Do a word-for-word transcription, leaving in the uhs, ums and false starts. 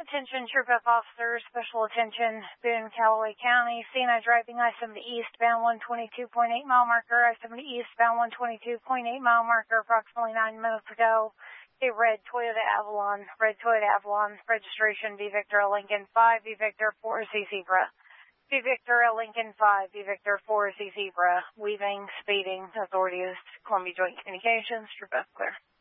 Attention Troop F officers, special attention, Boone, Callaway County, C N I driving I seventy eastbound one twenty-two point eight mile marker, I seventy eastbound one twenty-two point eight mile marker, approximately nine minutes ago. A red Toyota Avalon, red Toyota Avalon, registration V Victor Lincoln five, V Victor four Z Zebra. V Victor Lincoln five, V Victor four Z Zebra, weaving, speeding, authorities, Columbia Joint Communications, Troop F clear.